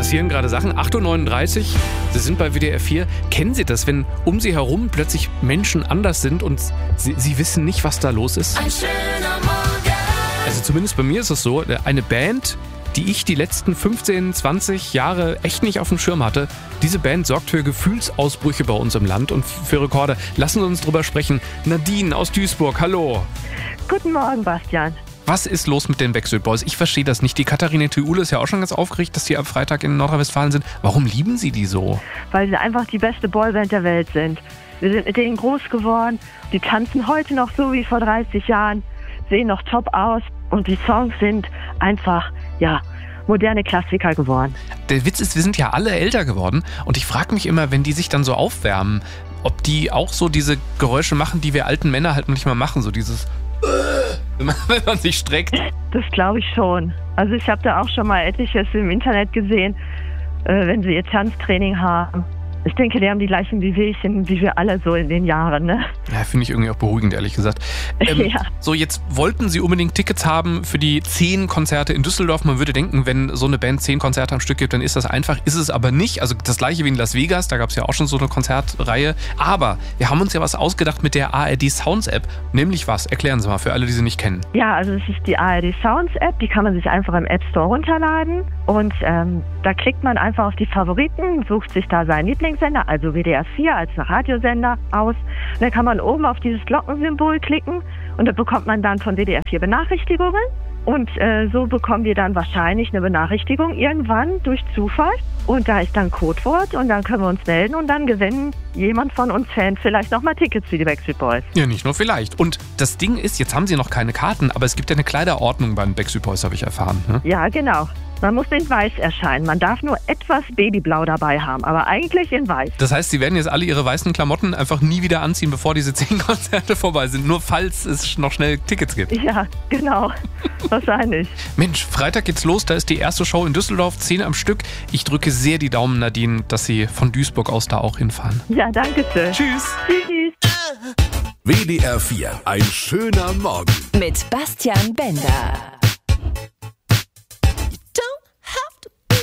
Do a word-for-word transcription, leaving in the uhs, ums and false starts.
passieren gerade Sachen. acht Uhr neununddreißig, Sie sind bei W D R vier. Kennen Sie das, wenn um Sie herum plötzlich Menschen anders sind und Sie, Sie wissen nicht, was da los ist? Ein schöner Morgen. Also zumindest bei mir ist es so, eine Band, die ich die letzten fünfzehn, zwanzig Jahre echt nicht auf dem Schirm hatte, diese Band sorgt für Gefühlsausbrüche bei uns im Land und für Rekorde. Lassen Sie uns drüber sprechen. Nadine aus Duisburg, hallo. Guten Morgen, Bastian. Was ist los mit den Backstreet Boys? Ich verstehe das nicht. Die Katharina Thiule ist ja auch schon ganz aufgeregt, dass die am Freitag in Nordrhein-Westfalen sind. Warum lieben Sie die so? Weil sie einfach die beste Boyband der Welt sind. Wir sind mit denen groß geworden. Die tanzen heute noch so wie vor dreißig Jahren, sehen noch top aus und die Songs sind einfach, ja, moderne Klassiker geworden. Der Witz ist, wir sind ja alle älter geworden und ich frage mich immer, wenn die sich dann so aufwärmen, ob die auch so diese Geräusche machen, die wir alten Männer halt manchmal machen, so dieses wenn man sich streckt. Das glaube ich schon. Also ich habe da auch schon mal etliches im Internet gesehen, äh, wenn sie ihr Tanztraining haben. Ich denke, die haben die gleichen Wehwehchen wie wir alle so in den Jahren, ne? Ja, finde ich irgendwie auch beruhigend, ehrlich gesagt. Ähm, ja. So, jetzt wollten Sie unbedingt Tickets haben für die zehn Konzerte in Düsseldorf. Man würde denken, wenn so eine Band zehn Konzerte am Stück gibt, dann ist das einfach. Ist es aber nicht. Also das gleiche wie in Las Vegas, da gab es ja auch schon so eine Konzertreihe. Aber wir haben uns ja was ausgedacht mit der A R D Sounds App. Nämlich was? Erklären Sie mal für alle, die sie nicht kennen. Ja, also es ist die A R D Sounds App, die kann man sich einfach im App Store runterladen. Und ähm, da klickt man einfach auf die Favoriten, sucht sich da seinen Lieblingssender, also W D R vier als Radiosender aus. Und dann kann man oben auf dieses Glockensymbol klicken und da bekommt man dann von W D R vier Benachrichtigungen. Und äh, so bekommen wir dann wahrscheinlich eine Benachrichtigung irgendwann durch Zufall. Und da ist dann Codewort und dann können wir uns melden und dann gewinnen jemand von uns Fans vielleicht nochmal Tickets für die Backstreet Boys. Ja, nicht nur vielleicht. Und das Ding ist, jetzt haben Sie noch keine Karten, aber es gibt ja eine Kleiderordnung bei den Backstreet Boys, habe ich erfahren. Ne? Ja, genau. Man muss in weiß erscheinen. Man darf nur etwas Babyblau dabei haben, aber eigentlich in weiß. Das heißt, Sie werden jetzt alle Ihre weißen Klamotten einfach nie wieder anziehen, bevor diese zehn Konzerte vorbei sind. Nur falls es noch schnell Tickets gibt. Ja, genau. Wahrscheinlich. Mensch, Freitag geht's los. Da ist die erste Show in Düsseldorf, zehn am Stück. Ich drücke sehr die Daumen, Nadine, dass Sie von Duisburg aus da auch hinfahren. Ja, danke schön. Tschüss. Tschüss. W D R vier, ein schöner Morgen. Mit Bastian Bender.